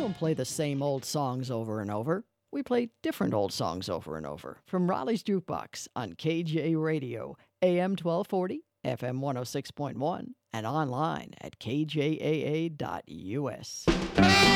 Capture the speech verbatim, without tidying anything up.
don't play the same old songs over and over. We play different old songs over and over. From Raleigh's Jukebox on K J Radio, A M twelve forty, F M one oh six point one, and online at K J A A dot U S.